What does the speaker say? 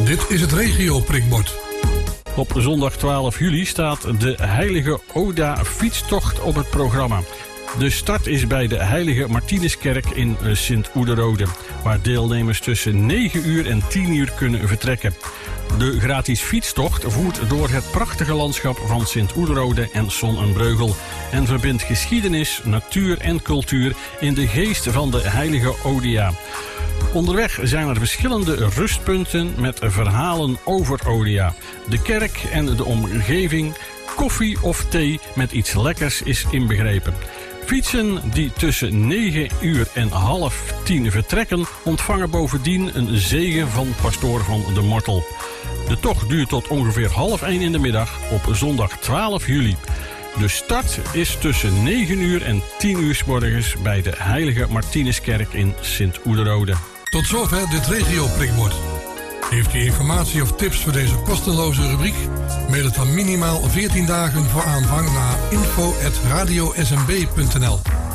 Dit is het regio-prikbord. Op zondag 12 juli staat de Heilige Oda fietstocht op het programma. De start is bij de Heilige Martinuskerk in Sint-Oederode, waar deelnemers tussen 9 uur en 10 uur kunnen vertrekken. De gratis fietstocht voert door het prachtige landschap van Sint-Oederode en Son-en-Breugel en verbindt geschiedenis, natuur en cultuur in de geest van de Heilige Odia. Onderweg zijn er verschillende rustpunten met verhalen over Odia. De kerk en de omgeving, koffie of thee met iets lekkers is inbegrepen. Fietsen die tussen 9 uur en half 10 vertrekken, ontvangen bovendien een zegen van pastoor van de Mortel. De tocht duurt tot ongeveer 12:30 in de middag op zondag 12 juli. De start is tussen 9 uur en 10 uur 's morgens bij de Heilige Martinuskerk in Sint-Oederode. Tot zover dit regio-prikbord. Heeft u informatie of tips voor deze kosteloze rubriek? Mail het dan minimaal 14 dagen voor aanvang naar info@radiosmb.nl.